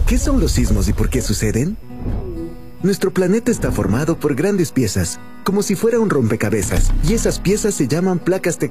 ¿Qué son los sismos y por qué suceden? Nuestro planeta está formado por grandes piezas, como si fuera un rompecabezas, y esas piezas se llaman placas tectónicas.